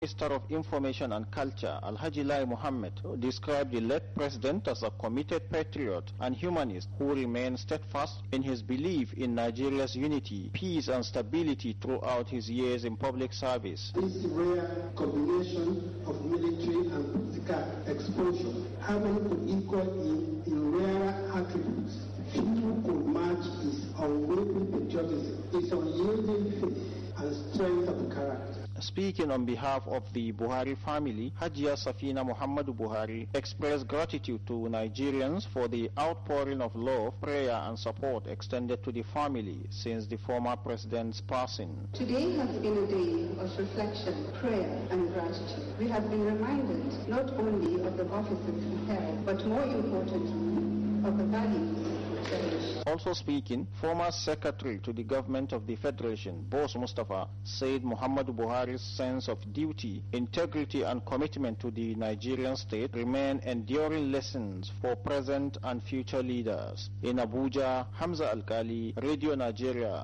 Minister of Information and Culture, Alhaji Lai Mohammed, described the late president as a committed patriot and humanist who remained steadfast in his belief in Nigeria's unity, peace and stability throughout his years in public service. This rare combination of military and political exposure, having to equal in rare attributes, few could match his unwavering patriotism, his unyielding faith and strength of character. Speaking on behalf of the Buhari family, Hajia Safina Muhammadu Buhari expressed gratitude to Nigerians for the outpouring of love, prayer and support extended to the family since the former president's passing. Today has been a day of reflection, prayer and gratitude. We have been reminded not only of the offices he held, but more importantly, of the values. Also speaking, former Secretary to the Government of the Federation, Boss Mustafa, said Muhammadu Buhari's sense of duty, integrity and commitment to the Nigerian state remain enduring lessons for present and future leaders. In Abuja, Hamza Alkali, Radio Nigeria.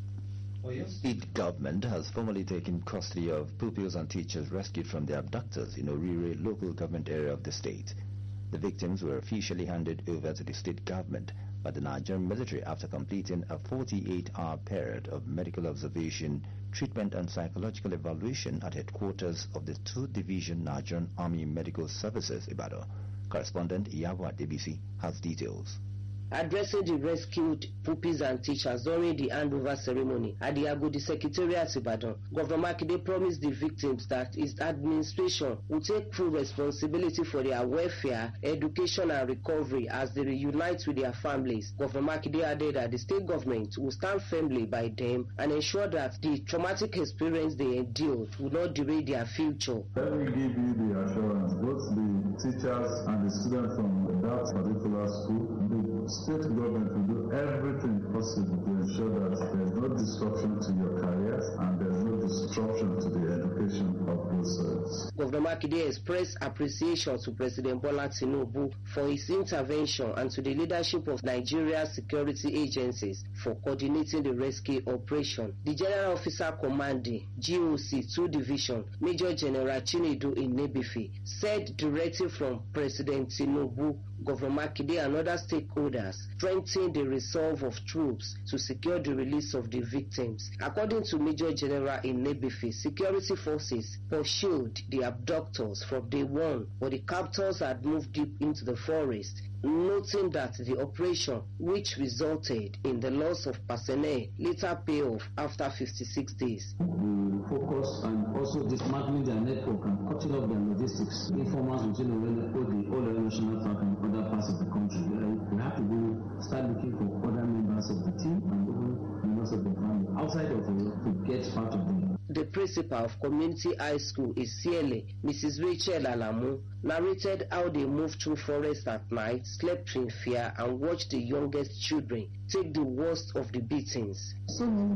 Oyo State government has formally taken custody of pupils and teachers rescued from their abductors in Orire local government area of the state. The victims were officially handed over to the state government by the Nigerian military after completing a 48-hour period of medical observation, treatment and psychological evaluation at headquarters of the 2nd Division Nigerian Army Medical Services, Ibadan. Correspondent Iyawa Debisi has details. Addressing the rescued pupils and teachers during the handover ceremony at the Agodi Secretariat Ibadan, Governor Makinde promised the victims that his administration will take full responsibility for their welfare, education and recovery as they reunite with their families. Governor Makinde added that the state government will stand firmly by them and ensure that the traumatic experience they endured will not derail their future. Let me give you the assurance, both the teachers and the students from that particular school, the state government will do everything possible to ensure that there is no disruption to your careers and there is no disruption to the education of those students. Governor Makinde expressed appreciation to President Bola Tinubu for his intervention and to the leadership of Nigeria's security agencies for coordinating the rescue operation. The General Officer Commanding GOC 2 Division, Major General Chinedu Inebifi, said directive from President Tinubu, Governor Makinde and other stakeholders strengthen the resolve of troops to secure the release of the victims. According to Major General Inebifi, security forces pursued the abductors from day one, but the captors had moved deep into the forest, noting that the operation, which resulted in the loss of personnel, later paid off after 56 days. We focus on also dismantling their network and cutting off their logistics, informers between the whole national park and other parts of the country. We have to start looking for other members of the team and even members of the family outside of to get part of them. The principal of Community High School is Siele, Mrs. Rachel Alamu, narrated how they moved through forest at night, slept in fear, and watched the youngest children take the worst of the beatings. So many